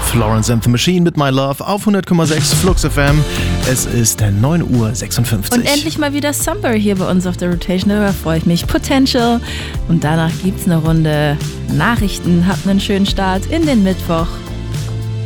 Florence and the Machine mit My Love auf 100,6 Flux FM. Es ist 9:56 Uhr. Und endlich mal wieder Sunbury hier bei uns auf der Rotation. Darüber freue ich mich. Potential. Und danach gibt's eine Runde Nachrichten. Habt einen schönen Start in den Mittwoch.